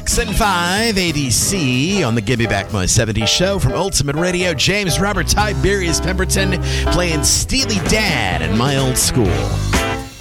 6 and 5 ADC on the Give Me Back My 70s show from Ultimate Radio. James Robert Tiberius Pemberton playing Steely Dan and My Old School.